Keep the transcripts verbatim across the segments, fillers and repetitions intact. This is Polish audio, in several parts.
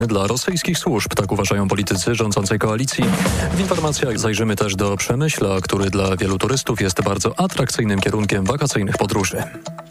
dla rosyjskich służb, tak uważają politycy rządzącej koalicji. W informacjach zajrzymy też do Przemyśla, który dla wielu turystów jest bardzo atrakcyjnym kierunkiem wakacyjnych podróży.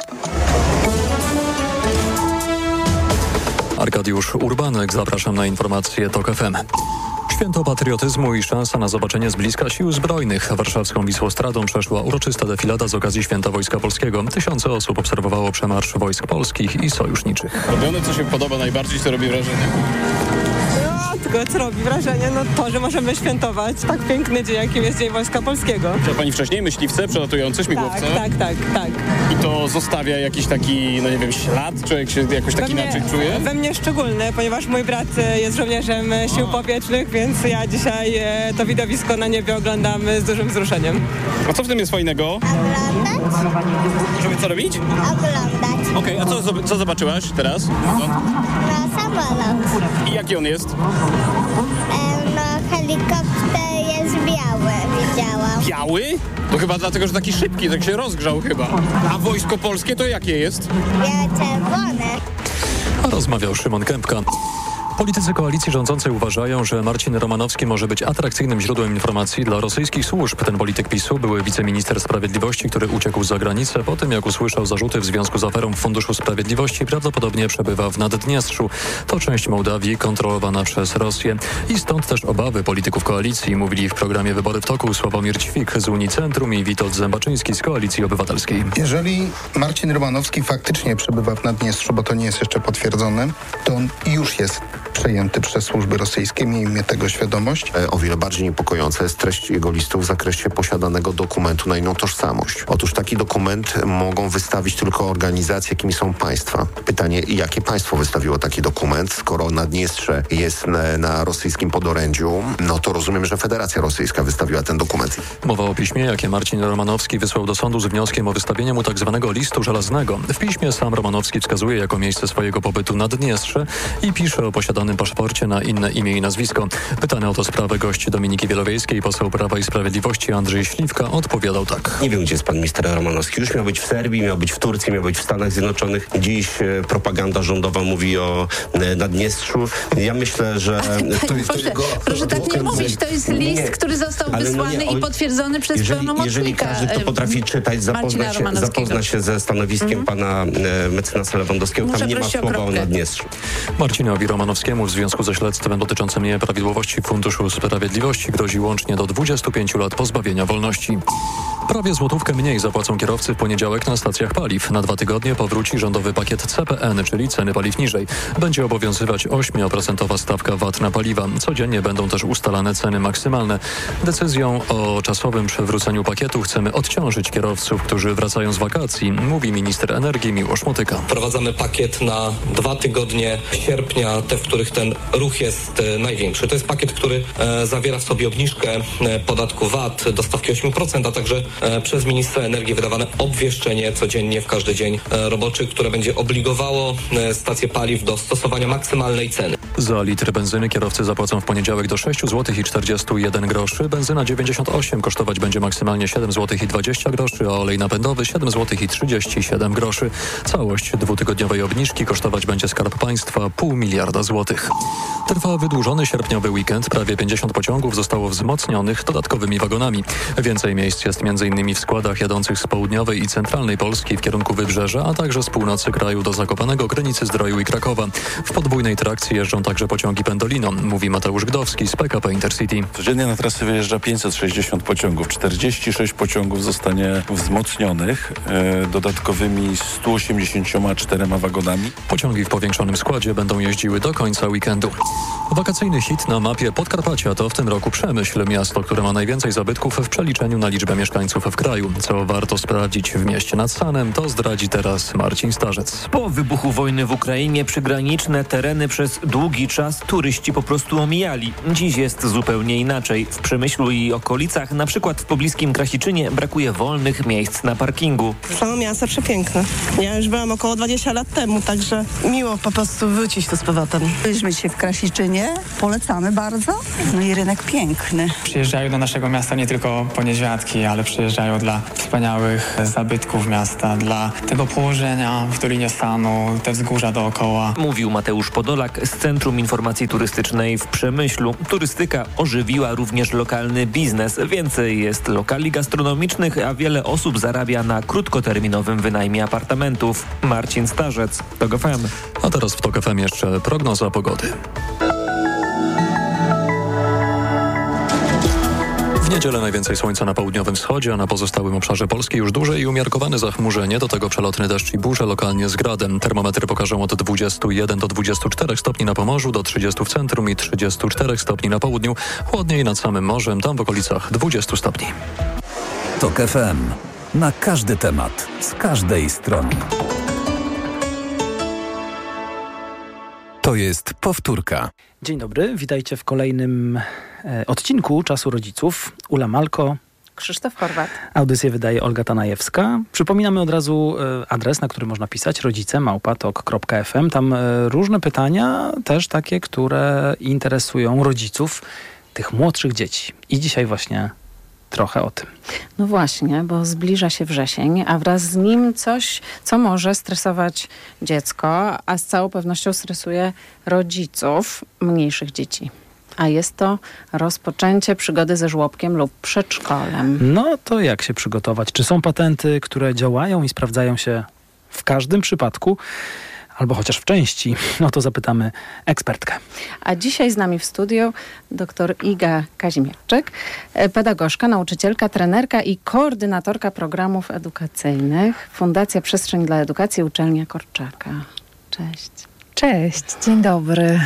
Arkadiusz Urbanek, zapraszam na informacje TOK F M. Święto patriotyzmu i szansa na zobaczenie z bliska sił zbrojnych. Warszawską Wisłostradą przeszła uroczysta defilada z okazji Święta Wojska Polskiego. Tysiące osób obserwowało przemarsz wojsk polskich i sojuszniczych. Robione, co się podoba najbardziej, co robi wrażenie? Tylko co robi wrażenie, no to, że możemy świętować tak piękny dzień, jakim jest Dzień Wojska Polskiego. Czy pani wcześniej myśliwce, przelatujące, śmigłowce? Tak, tak, tak, tak. I to zostawia jakiś taki, no nie wiem, ślad? Człowiek się jakoś tak mnie, inaczej czuje? We mnie szczególny, ponieważ mój brat jest żołnierzem sił powietrznych, więc ja dzisiaj to widowisko na niebie oglądam z dużym wzruszeniem. A co w tym jest fajnego? Oglądać. Żeby co robić? Oglądać. Okej, okay, a co, co zobaczyłaś teraz? No, samolot. I jaki on jest? E, no, helikopter jest biały, widziałam. Biały? To chyba dlatego, że taki szybki, tak się rozgrzał chyba. A wojsko polskie to jakie jest? Białe-czerwone. A rozmawiał Szymon Kępka. Politycy koalicji rządzącej uważają, że Marcin Romanowski może być atrakcyjnym źródłem informacji dla rosyjskich służb. Ten polityk PiSu, były wiceminister sprawiedliwości, który uciekł za granicę po tym, jak usłyszał zarzuty w związku z aferą w Funduszu Sprawiedliwości, prawdopodobnie przebywa w Naddniestrzu. To część Mołdawii kontrolowana przez Rosję. I stąd też obawy polityków koalicji, mówili w programie Wybory w toku Sławomir Ćwik z Unicentrum i Witold Zębaczyński z Koalicji Obywatelskiej. Jeżeli Marcin Romanowski faktycznie przebywa w Naddniestrzu, bo to nie jest jeszcze potwierdzone, to on już jest przejęty przez służby rosyjskie, miejmy tego świadomość. O wiele bardziej niepokojąca jest treść jego listu w zakresie posiadanego dokumentu na inną tożsamość. Otóż taki dokument mogą wystawić tylko organizacje, jakimi są państwa. Pytanie, jakie państwo wystawiło taki dokument? Skoro Naddniestrze jest na, na rosyjskim podorędziu, no to rozumiem, że Federacja Rosyjska wystawiła ten dokument. Mowa o piśmie, jakie Marcin Romanowski wysłał do sądu z wnioskiem o wystawienie mu tak zwanego listu żelaznego. W piśmie sam Romanowski wskazuje jako miejsce swojego pobytu Naddniestrze i pisze o posiadanym paszporcie na inne imię i nazwisko. Pytany o tę sprawę gość Dominiki Wielowiejskiej, poseł Prawa i Sprawiedliwości Andrzej Śliwka odpowiadał tak. Nie wiem, gdzie jest pan minister Romanowski. Już miał być w Serbii, miał być w Turcji, miał być w Stanach Zjednoczonych. Dziś e, propaganda rządowa mówi o e, Naddniestrzu. Ja myślę, że... To jest proszę, jego... proszę tak nie mówić. To jest list, nie, który został wysłany no nie, o... i potwierdzony przez jeżeli, pełnomocnika. Jeżeli każdy, kto potrafi czytać, zapozna się, zapozna się ze stanowiskiem mm. pana e, mecenasa Lewandowskiego, Muszę tam nie ma słowa o Naddniestrzu. Marcinowi Romanowskiemu w związku ze śledztwem dotyczącym nieprawidłowości w Funduszu Sprawiedliwości grozi łącznie do dwudziestu pięciu lat pozbawienia wolności. Prawie złotówkę mniej zapłacą kierowcy w poniedziałek na stacjach paliw. Na dwa tygodnie powróci rządowy pakiet C P N, czyli ceny paliw niżej. Będzie obowiązywać ośmioprocentowa stawka V A T na paliwa. Codziennie będą też ustalane ceny maksymalne. Decyzją o czasowym przywróceniu pakietu chcemy odciążyć kierowców, którzy wracają z wakacji, mówi minister energii Miłosz Motyka. Wprowadzamy pakiet na dwa tygodnie sierpnia, te, w których ten ruch jest e, największy. To jest pakiet, który e, zawiera w sobie obniżkę e, podatku V A T do stawki osiem procent, a także e, przez ministra energii wydawane obwieszczenie codziennie w każdy dzień e, roboczy, które będzie obligowało e, stacje paliw do stosowania maksymalnej ceny. Za litr benzyny kierowcy zapłacą w poniedziałek do sześć złotych i czterdzieści jeden groszy. Benzyna dziewięćdziesiąt osiem kosztować będzie maksymalnie siedem złotych i dwadzieścia groszy, a olej napędowy siedem złotych i trzydzieści siedem groszy. Całość dwutygodniowej obniżki kosztować będzie Skarb Państwa pół miliarda złotych. Trwa wydłużony sierpniowy weekend. Prawie pięćdziesiąt pociągów zostało wzmocnionych dodatkowymi wagonami. Więcej miejsc jest m.in. w składach jadących z południowej i centralnej Polski w kierunku Wybrzeża, a także z północy kraju do Zakopanego, Krynicy Zdroju i Krakowa. W podwójnej trakcji jeżdżą także pociągi Pendolino, mówi Mateusz Gdowski z P K P Intercity. Codziennie na trasy wyjeżdża pięćset sześćdziesiąt pociągów. czterdzieści sześć pociągów zostanie wzmocnionych e, dodatkowymi stu osiemdziesięcioma czterema wagonami. Pociągi w powiększonym składzie będą jeździły do końca weekendu. Wakacyjny hit na mapie Podkarpacia to w tym roku Przemyśl, miasto, które ma najwięcej zabytków w przeliczeniu na liczbę mieszkańców w kraju. Co warto sprawdzić w mieście nad Sanem, to zdradzi teraz Marcin Starzec. Po wybuchu wojny w Ukrainie przygraniczne tereny przez długi czas turyści po prostu omijali. Dziś jest zupełnie inaczej. W Przemyślu i okolicach, na przykład w pobliskim Krasiczynie, brakuje wolnych miejsc na parkingu. Samo miasto przepiękne. Ja już byłam około dwadzieścia lat temu, także miło po prostu wrócić tu z powrotem. Byliśmy dzisiaj w Krasiczynie fajnie, polecamy bardzo. No i rynek piękny. Przyjeżdżają do naszego miasta nie tylko po niedźwiadki, ale przyjeżdżają dla wspaniałych zabytków miasta, dla tego położenia w Dolinie Stanu, te wzgórza dookoła. Mówił Mateusz Podolak z Centrum Informacji Turystycznej w Przemyślu. Turystyka ożywiła również lokalny biznes. Więcej jest lokali gastronomicznych, a wiele osób zarabia na krótkoterminowym wynajmie apartamentów. Marcin Starzec, TOK F M. A teraz w TOK F M jeszcze prognoza pogody. W niedzielę najwięcej słońca na południowym wschodzie, a na pozostałym obszarze Polski już duże i umiarkowane zachmurzenie, do tego przelotny deszcz i burze lokalnie z gradem. Termometry pokażą od dwudziestu jeden do dwudziestu czterech stopni na Pomorzu, do trzydziestu w centrum i trzydziestu czterech stopni na południu. Chłodniej nad samym morzem, tam w okolicach dwudziestu stopni. TOK F M. Na każdy temat, z każdej strony. To jest powtórka. Dzień dobry, witajcie w kolejnym e, odcinku Czasu Rodziców. Ula Malko. Krzysztof Horwat. Audycję wydaje Olga Tanajewska. Przypominamy od razu e, adres, na który można pisać, rodzice małpa tok kropka f m. Tam e, różne pytania, też takie, które interesują rodziców tych młodszych dzieci. I dzisiaj właśnie trochę o tym. No właśnie, bo zbliża się wrzesień, a wraz z nim coś, co może stresować dziecko, a z całą pewnością stresuje rodziców mniejszych dzieci. A jest to rozpoczęcie przygody ze żłobkiem lub przedszkolem. No to jak się przygotować? Czy są patenty, które działają i sprawdzają się w każdym przypadku? Albo chociaż w części, no to zapytamy ekspertkę. A dzisiaj z nami w studiu dr Iga Kazimierczyk, pedagogzka, nauczycielka, trenerka i koordynatorka programów edukacyjnych. Fundacja Przestrzeń dla Edukacji, Uczelnia Korczaka. Cześć. Cześć, dzień dobry.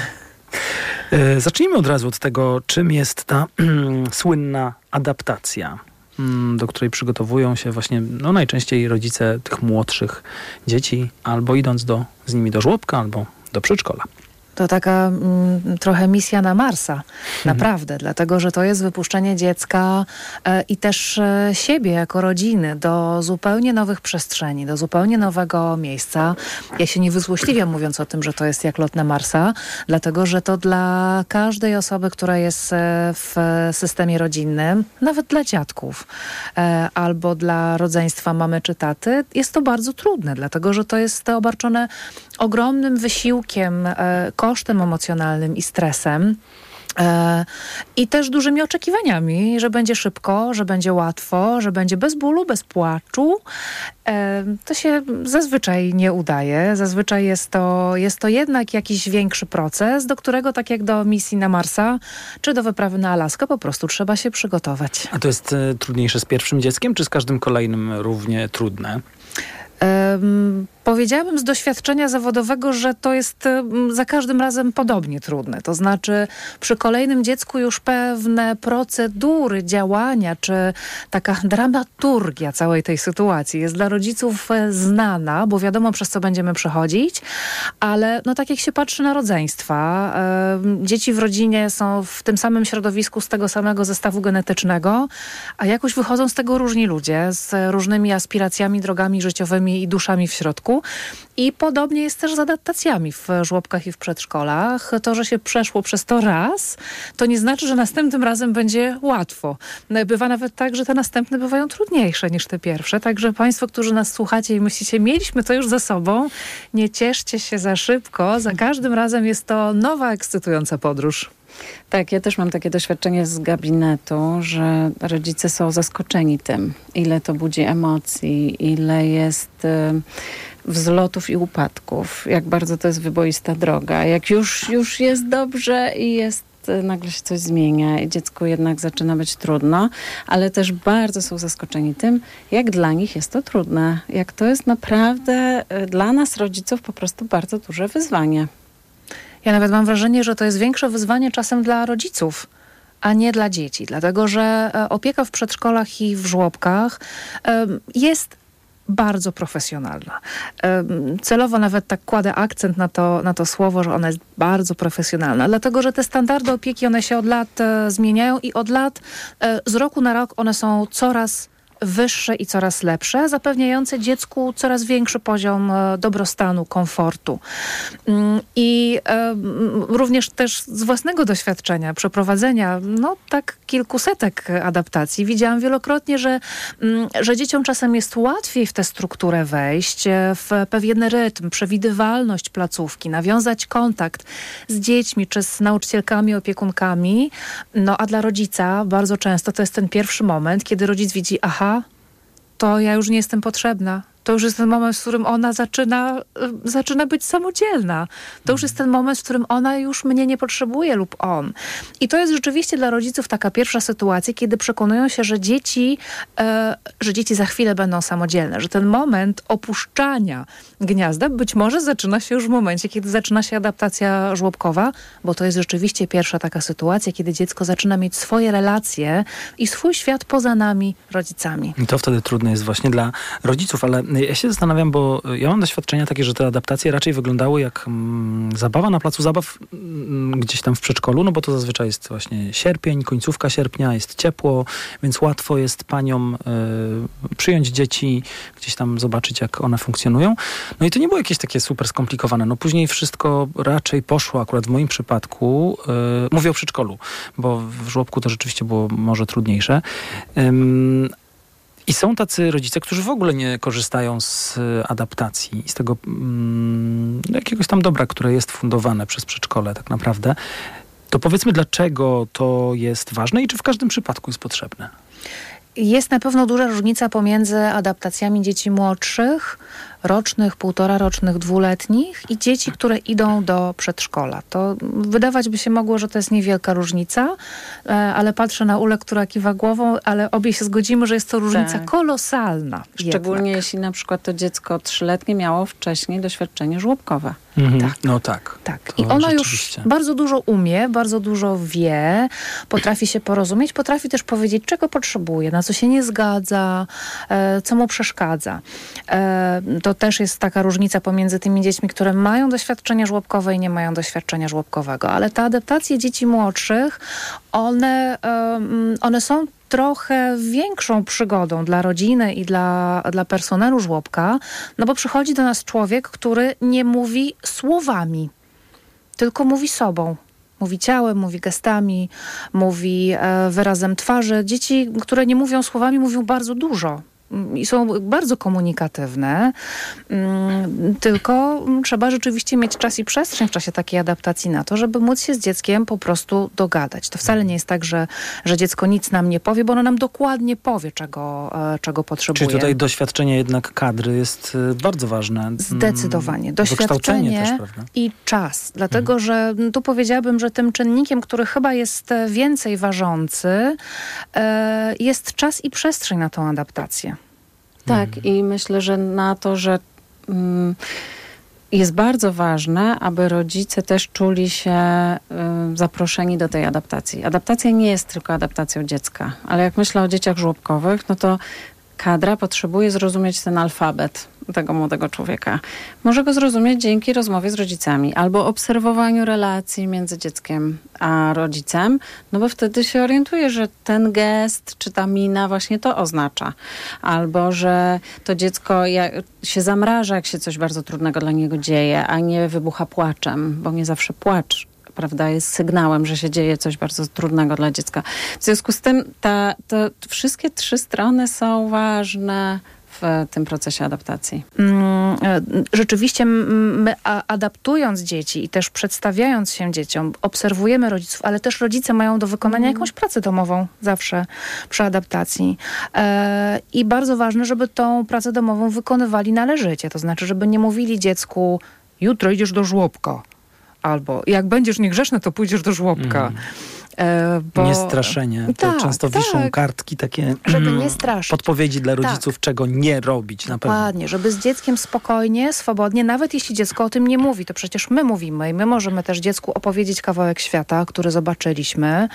E, zacznijmy od razu od tego, czym jest ta słynna adaptacja, do której przygotowują się właśnie no, najczęściej rodzice tych młodszych dzieci, albo idąc do, z nimi do żłobka, albo do przedszkola. To taka mm, trochę misja na Marsa, naprawdę, dlatego że to jest wypuszczenie dziecka e, i też e, siebie jako rodziny do zupełnie nowych przestrzeni, do zupełnie nowego miejsca. Ja się nie wyzłośliwiam mówiąc o tym, że to jest jak lot na Marsa, dlatego że to dla każdej osoby, która jest e, w systemie rodzinnym, nawet dla dziadków e, albo dla rodzeństwa mamy czy taty, jest to bardzo trudne, dlatego że to jest obarczone ogromnym wysiłkiem, e, kosztem emocjonalnym i stresem. E, I też dużymi oczekiwaniami, że będzie szybko, że będzie łatwo, że będzie bez bólu, bez płaczu. E, to się zazwyczaj nie udaje. Zazwyczaj jest to, jest to jednak jakiś większy proces, do którego tak jak do misji na Marsa, czy do wyprawy na Alaskę, po prostu trzeba się przygotować. A to jest e, trudniejsze z pierwszym dzieckiem, czy z każdym kolejnym równie trudne? Um, Powiedziałabym z doświadczenia zawodowego, że to jest za każdym razem podobnie trudne. To znaczy przy kolejnym dziecku już pewne procedury działania, czy taka dramaturgia całej tej sytuacji jest dla rodziców znana, bo wiadomo przez co będziemy przechodzić, ale no tak jak się patrzy na rodzeństwa, y, dzieci w rodzinie są w tym samym środowisku z tego samego zestawu genetycznego, a jakoś wychodzą z tego różni ludzie z różnymi aspiracjami, drogami życiowymi i duszami w środku. I podobnie jest też z adaptacjami w żłobkach i w przedszkolach. To, że się przeszło przez to raz, to nie znaczy, że następnym razem będzie łatwo. Bywa nawet tak, że te następne bywają trudniejsze niż te pierwsze. Także państwo, którzy nas słuchacie i myślicie, mieliśmy to już za sobą, nie cieszcie się za szybko. Za każdym razem jest to nowa, ekscytująca podróż. Tak, ja też mam takie doświadczenie z gabinetu, że rodzice są zaskoczeni tym, ile to budzi emocji, ile jest y, wzlotów i upadków, jak bardzo to jest wyboista droga. Jak już, już jest dobrze i jest y, nagle się coś zmienia i dziecku jednak zaczyna być trudno, ale też bardzo są zaskoczeni tym, jak dla nich jest to trudne. Jak to jest naprawdę y, dla nas rodziców po prostu bardzo duże wyzwanie. Ja nawet mam wrażenie, że to jest większe wyzwanie czasem dla rodziców, a nie dla dzieci. Dlatego, że opieka w przedszkolach i w żłobkach jest bardzo profesjonalna. Celowo nawet tak kładę akcent na to, na to słowo, że ona jest bardzo profesjonalna. Dlatego, że te standardy opieki, one się od lat zmieniają i od lat, z roku na rok one są coraz wyższe i coraz lepsze, zapewniające dziecku coraz większy poziom dobrostanu, komfortu. I również też z własnego doświadczenia, przeprowadzenia no tak kilkusetek adaptacji, widziałam wielokrotnie, że, że dzieciom czasem jest łatwiej w tę strukturę wejść, w pewien rytm, przewidywalność placówki, nawiązać kontakt z dziećmi czy z nauczycielkami, opiekunkami. No a dla rodzica bardzo często to jest ten pierwszy moment, kiedy rodzic widzi, aha, to ja już nie jestem potrzebna. To już jest ten moment, w którym ona zaczyna, zaczyna być samodzielna. To już jest ten moment, w którym ona już mnie nie potrzebuje lub on. I to jest rzeczywiście dla rodziców taka pierwsza sytuacja, kiedy przekonują się, że dzieci, e, że dzieci za chwilę będą samodzielne. Że ten moment opuszczania gniazda być może zaczyna się już w momencie, kiedy zaczyna się adaptacja żłobkowa, bo to jest rzeczywiście pierwsza taka sytuacja, kiedy dziecko zaczyna mieć swoje relacje i swój świat poza nami, rodzicami. I to wtedy trudne jest właśnie dla rodziców, ale ja się zastanawiam, bo ja mam doświadczenia takie, że te adaptacje raczej wyglądały jak mm, zabawa na placu zabaw mm, gdzieś tam w przedszkolu, no bo to zazwyczaj jest właśnie sierpień, końcówka sierpnia, jest ciepło, więc łatwo jest paniom y, przyjąć dzieci, gdzieś tam zobaczyć, jak one funkcjonują. No i to nie było jakieś takie super skomplikowane. No później wszystko raczej poszło, akurat w moim przypadku, y, mówię o przedszkolu, bo w żłobku to rzeczywiście było może trudniejsze. Ym, I są tacy rodzice, którzy w ogóle nie korzystają z adaptacji, z tego mm, jakiegoś tam dobra, które jest fundowane przez przedszkole tak naprawdę. To powiedzmy, dlaczego to jest ważne i czy w każdym przypadku jest potrzebne? Jest na pewno duża różnica pomiędzy adaptacjami dzieci młodszych, rocznych, półtora rocznych, dwuletnich i dzieci, które idą do przedszkola. To wydawać by się mogło, że to jest niewielka różnica, ale patrzę na Ulę, która kiwa głową, ale obie się zgodzimy, że jest to różnica tak. kolosalna. Szczególnie jednak. jeśli na przykład to dziecko trzyletnie miało wcześniej doświadczenie żłobkowe. Mhm. Tak. No tak. Tak. I ona już bardzo dużo umie, bardzo dużo wie, potrafi się porozumieć, potrafi też powiedzieć, czego potrzebuje, na co się nie zgadza, e, co mu przeszkadza. E, to też jest taka różnica pomiędzy tymi dziećmi, które mają doświadczenie żłobkowe i nie mają doświadczenia żłobkowego. Ale te adaptacje dzieci młodszych, one, e, one są trochę większą przygodą dla rodziny i dla, dla personelu żłobka, no bo przychodzi do nas człowiek, który nie mówi słowami, tylko mówi sobą. Mówi ciałem, mówi gestami, mówi e, wyrazem twarzy. Dzieci, które nie mówią słowami, mówią bardzo dużo. I są bardzo komunikatywne, tylko trzeba rzeczywiście mieć czas i przestrzeń w czasie takiej adaptacji na to, żeby móc się z dzieckiem po prostu dogadać. To wcale nie jest tak, że, że dziecko nic nam nie powie, bo ono nam dokładnie powie, czego, czego potrzebuje. Czyli tutaj doświadczenie jednak kadry jest bardzo ważne. Zdecydowanie. Doświadczenie też, prawda? I czas. Dlatego, mhm. że tu powiedziałabym, że tym czynnikiem, który chyba jest więcej ważący, jest czas i przestrzeń na tą adaptację. Tak, mhm. i myślę, że na to, że mm, jest bardzo ważne, aby rodzice też czuli się y, zaproszeni do tej adaptacji. Adaptacja nie jest tylko adaptacją dziecka, ale jak myślę o dzieciach żłobkowych, no to kadra potrzebuje zrozumieć ten alfabet tego młodego człowieka. Może go zrozumieć dzięki rozmowie z rodzicami albo obserwowaniu relacji między dzieckiem a rodzicem, no bo wtedy się orientuje, że ten gest czy ta mina właśnie to oznacza. Albo, że to dziecko się zamraża, jak się coś bardzo trudnego dla niego dzieje, a nie wybucha płaczem, bo nie zawsze płacz, prawda, jest sygnałem, że się dzieje coś bardzo trudnego dla dziecka. W związku z tym ta, to wszystkie trzy strony są ważne w tym procesie adaptacji. Rzeczywiście my adaptując dzieci i też przedstawiając się dzieciom, obserwujemy rodziców, ale też rodzice mają do wykonania jakąś pracę domową zawsze przy adaptacji. I bardzo ważne, żeby tą pracę domową wykonywali należycie. To znaczy, żeby nie mówili dziecku, jutro idziesz do żłobka. Albo jak będziesz niegrzeczny, to pójdziesz do żłobka. Mm. E, bo... Niestraszenie. To tak, często tak. wiszą kartki takie żeby nie straszyć. Podpowiedzi dla rodziców, tak. czego nie robić na pewno. Dokładnie, żeby z dzieckiem spokojnie, swobodnie, nawet jeśli dziecko o tym nie mówi, to przecież my mówimy i my możemy też dziecku opowiedzieć kawałek świata, który zobaczyliśmy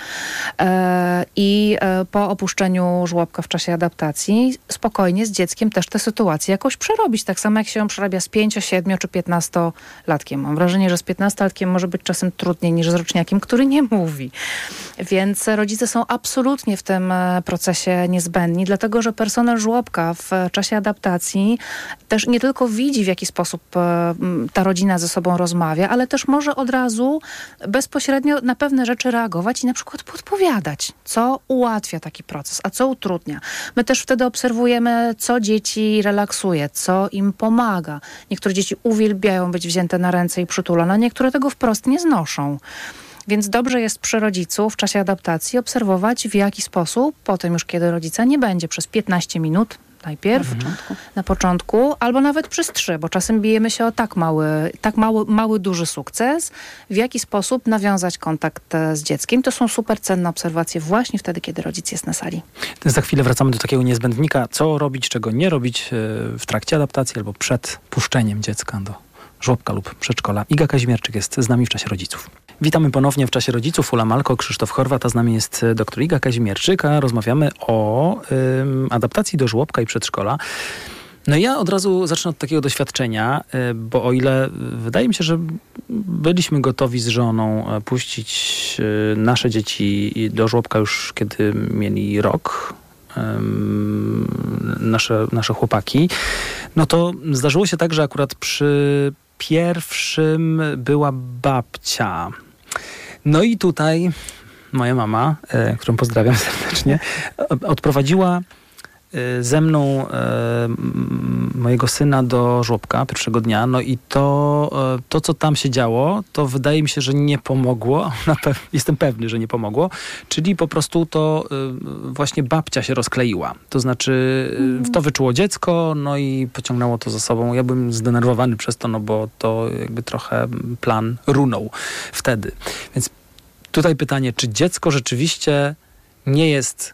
e, i e, po opuszczeniu żłobka w czasie adaptacji spokojnie z dzieckiem też tę sytuację jakoś przerobić. Tak samo jak się ją przerabia z pięcio, siedmiu czy piętnastolatkiem. Mam wrażenie, że z piętnastolatkiem może być czasem trudniej niż z roczniakiem, który nie mówi. Więc rodzice są absolutnie w tym procesie niezbędni, dlatego że personel żłobka w czasie adaptacji też nie tylko widzi, w jaki sposób ta rodzina ze sobą rozmawia, ale też może od razu bezpośrednio na pewne rzeczy reagować i na przykład podpowiadać, co ułatwia taki proces, a co utrudnia. My też wtedy obserwujemy, co dzieci relaksuje, co im pomaga. Niektóre dzieci uwielbiają być wzięte na ręce i przytulone, niektóre tego wprost nie znoszą. Więc dobrze jest przy rodzicu w czasie adaptacji obserwować, w jaki sposób, potem już kiedy rodzica nie będzie przez piętnaście minut, najpierw, na początku. na początku, albo nawet przez trzy, bo czasem bijemy się o tak mały, tak mały, mały, duży sukces, w jaki sposób nawiązać kontakt z dzieckiem. To są super cenne obserwacje właśnie wtedy, kiedy rodzic jest na sali. Za chwilę wracamy do takiego niezbędnika, co robić, czego nie robić w trakcie adaptacji albo przed puszczeniem dziecka do żłobka lub przedszkola. Iga Kazimierczyk jest z nami w czasie rodziców. Witamy ponownie w czasie rodziców. Ula Malko, Krzysztof Horwat, a z nami jest dr Iga Kazimierczyk, a rozmawiamy o ym, adaptacji do żłobka i przedszkola. No ja od razu zacznę od takiego doświadczenia, y, bo o ile wydaje mi się, że byliśmy gotowi z żoną puścić y, nasze dzieci do żłobka już kiedy mieli rok, nasze, nasze chłopaki, no to zdarzyło się tak, że akurat przy pierwszym była babcia. No i tutaj moja mama, e, którą pozdrawiam serdecznie, odprowadziła e, ze mną e, mojego syna do żłobka pierwszego dnia. No i to, e, to, co tam się działo, to wydaje mi się, że nie pomogło. Na pew- jestem pewny, że nie pomogło. Czyli po prostu to e, właśnie babcia się rozkleiła. To znaczy mm. to wyczuło dziecko, no i pociągnęło to za sobą. Ja byłem zdenerwowany przez to, no bo to jakby trochę plan runął wtedy. Więc tutaj pytanie, czy dziecko rzeczywiście nie jest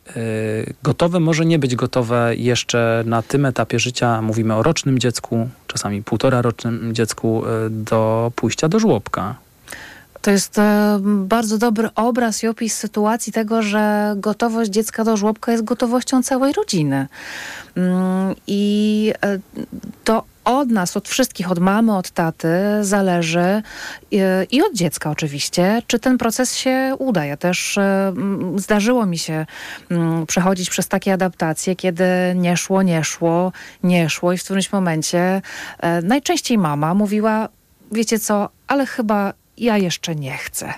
gotowe, może nie być gotowe jeszcze na tym etapie życia, mówimy o rocznym dziecku, czasami półtora rocznym dziecku, do pójścia do żłobka. To jest e, bardzo dobry obraz i opis sytuacji tego, że gotowość dziecka do żłobka jest gotowością całej rodziny. Mm, I e, to od nas, od wszystkich, od mamy, od taty zależy i, i od dziecka oczywiście, czy ten proces się uda. Ja też e, zdarzyło mi się m, przechodzić przez takie adaptacje, kiedy nie szło, nie szło, nie szło i w którymś momencie e, najczęściej mama mówiła, wiecie co, ale chyba ja jeszcze nie chcę.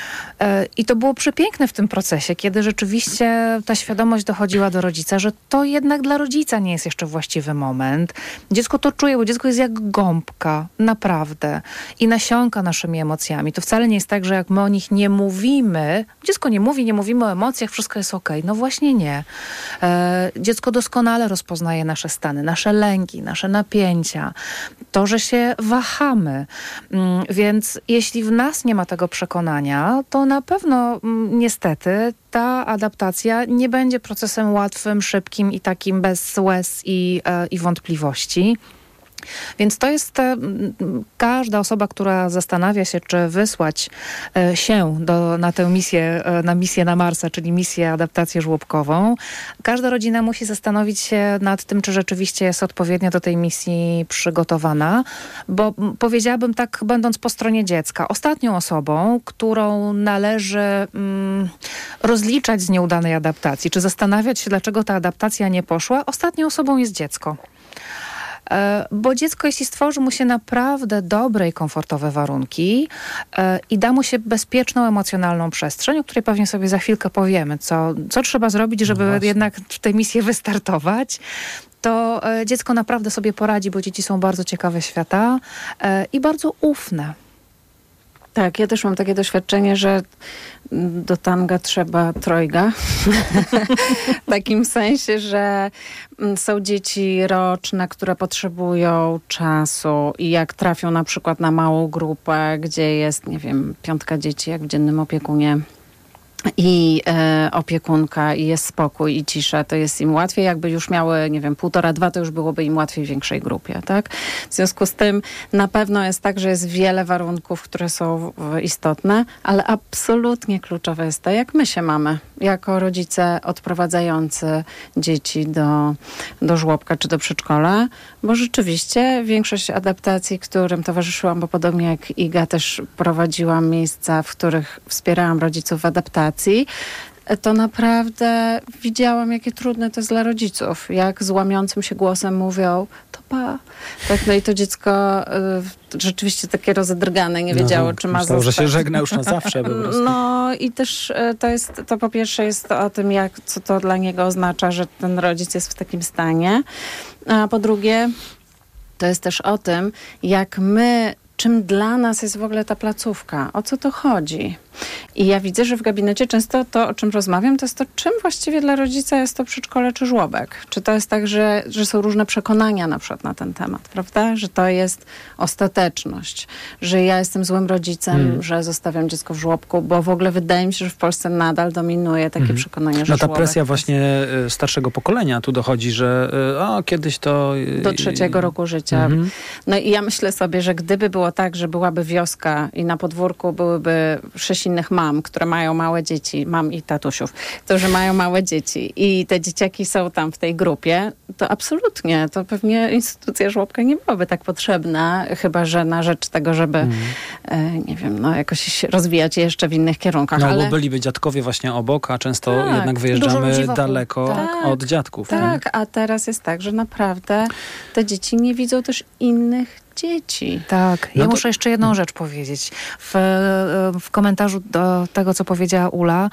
I to było przepiękne w tym procesie, kiedy rzeczywiście ta świadomość dochodziła do rodzica, że to jednak dla rodzica nie jest jeszcze właściwy moment. Dziecko to czuje, bo dziecko jest jak gąbka, naprawdę. I nasiąka naszymi emocjami. To wcale nie jest tak, że jak my o nich nie mówimy, dziecko nie mówi, nie mówimy o emocjach, wszystko jest okej. No właśnie nie. E, dziecko doskonale rozpoznaje nasze stany, nasze lęki, nasze napięcia. To, że się wahamy. Mm, więc jeśli w nas nie ma tego przekonania, to na pewno niestety ta adaptacja nie będzie procesem łatwym, szybkim i takim bez łez i, e, i wątpliwości. Więc to jest e, każda osoba, która zastanawia się, czy wysłać e, się do, na tę misję, e, na misję na Marsa, czyli misję adaptację żłobkową. Każda rodzina musi zastanowić się nad tym, czy rzeczywiście jest odpowiednio do tej misji przygotowana, bo m, powiedziałabym tak, będąc po stronie dziecka, ostatnią osobą, którą należy mm, rozliczać z nieudanej adaptacji, czy zastanawiać się, dlaczego ta adaptacja nie poszła, ostatnią osobą jest dziecko. Bo dziecko, jeśli stworzy mu się naprawdę dobre i komfortowe warunki e, i da mu się bezpieczną, emocjonalną przestrzeń, o której pewnie sobie za chwilkę powiemy, co, co trzeba zrobić, żeby no jednak w tę misję wystartować, to e, dziecko naprawdę sobie poradzi, bo dzieci są bardzo ciekawe świata e, i bardzo ufne. Tak, ja też mam takie doświadczenie, że do tanga trzeba trojga. W takim sensie, że są dzieci roczne, które potrzebują czasu i jak trafią na przykład na małą grupę, gdzie jest, nie wiem, piątka dzieci, jak w dziennym opiekunie, i e, opiekunka, i jest spokój, i cisza, to jest im łatwiej. Jakby już miały, nie wiem, półtora, dwa, to już byłoby im łatwiej w większej grupie, tak? W związku z tym na pewno jest tak, że jest wiele warunków, które są istotne, ale absolutnie kluczowe jest to, jak my się mamy, jako rodzice odprowadzający dzieci do, do żłobka czy do przedszkola, bo rzeczywiście większość adaptacji, którym towarzyszyłam, bo podobnie jak Iga też prowadziłam miejsca, w których wspierałam rodziców w adaptacji, to naprawdę widziałam, jakie trudne to jest dla rodziców. Jak z łamiącym się głosem mówią, to pa. Tak, no i to dziecko y, rzeczywiście takie rozedrgane, nie wiedziało, no, czy ma myślało, zostać. że się żegna już na zawsze po prostu. No i też y, to jest, to po pierwsze jest to o tym, jak, co to dla niego oznacza, że ten rodzic jest w takim stanie. A po drugie, to jest też o tym, jak my, czym dla nas jest w ogóle ta placówka, o co to chodzi. I ja widzę, że w gabinecie często to, o czym rozmawiam, to jest to, czym właściwie dla rodzica jest to przedszkole czy żłobek. Czy to jest tak, że, że są różne przekonania na przykład na ten temat, prawda? Że to jest ostateczność, że ja jestem złym rodzicem, hmm. że zostawiam dziecko w żłobku, bo w ogóle wydaje mi się, że w Polsce nadal dominuje takie hmm. przekonanie, że no ta żłobek presja jest... właśnie starszego pokolenia tu dochodzi, że o, kiedyś to... Do trzeciego roku życia. Hmm. No i ja myślę sobie, że gdyby było tak, że byłaby wioska i na podwórku byłyby sześć innych mam, które mają małe dzieci, mam i tatusiów, którzy mają małe dzieci i te dzieciaki są tam w tej grupie, to absolutnie, to pewnie instytucja żłobka nie byłaby tak potrzebna, chyba że na rzecz tego, żeby mm. e, nie wiem, no jakoś rozwijać je jeszcze w innych kierunkach. No ale... bo byliby dziadkowie właśnie obok, a często tak, jednak wyjeżdżamy daleko tak, od dziadków. Tak, nie? A teraz jest tak, że naprawdę te dzieci nie widzą też innych dzieci. Tak. No ja to... muszę jeszcze jedną rzecz powiedzieć. W, w komentarzu do tego, co powiedziała Ula,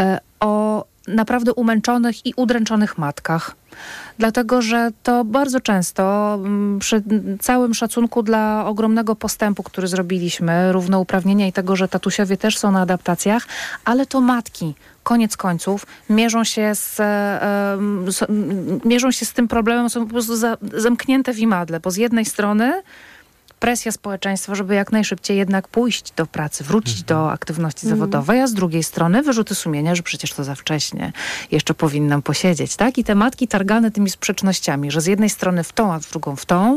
o naprawdę umęczonych i udręczonych matkach. Dlatego, że to bardzo często przy całym szacunku dla ogromnego postępu, który zrobiliśmy, równouprawnienia i tego, że tatusiowie też są na adaptacjach, ale to matki koniec końców mierzą się z, um, z, mierzą się z tym problemem, są po prostu za, zamknięte w imadle, bo z jednej strony presja społeczeństwa, żeby jak najszybciej jednak pójść do pracy, wrócić mhm. do aktywności mhm. zawodowej, a z drugiej strony wyrzuty sumienia, że przecież to za wcześnie, jeszcze powinnam posiedzieć, tak? I te matki targane tymi sprzecznościami, że z jednej strony w tą, a z drugą w tą,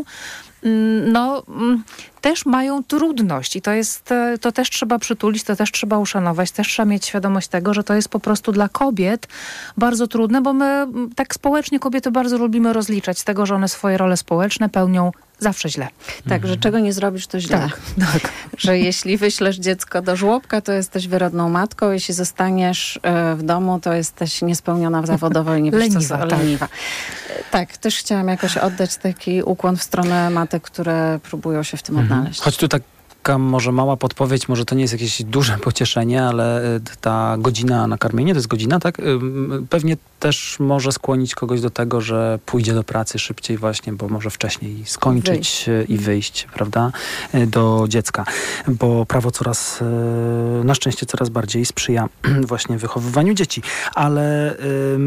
no też mają trudność i to jest, to też trzeba przytulić, to też trzeba uszanować, też trzeba mieć świadomość tego, że to jest po prostu dla kobiet bardzo trudne, bo my tak społecznie kobiety bardzo lubimy rozliczać z tego, że one swoje role społeczne pełnią zawsze źle. Tak, mhm. że czego nie zrobisz, to źle. Tak, tak. Że jeśli wyślesz dziecko do żłobka, to jesteś wyrodną matką, jeśli zostaniesz w domu, to jesteś niespełniona zawodowo i nie wiesz, leniwa, co tak. leniwa. Tak, też chciałam jakoś oddać taki ukłon w stronę matek, które próbują się w tym mhm. odnaleźć. Choć tu taka może mała podpowiedź, może to nie jest jakieś duże pocieszenie, ale ta godzina na karmienie, to jest godzina, tak? Pewnie też może skłonić kogoś do tego, że pójdzie do pracy szybciej właśnie, bo może wcześniej skończyć wyjść. i wyjść, prawda, do dziecka. Bo prawo coraz, na szczęście coraz bardziej sprzyja właśnie wychowywaniu dzieci. Ale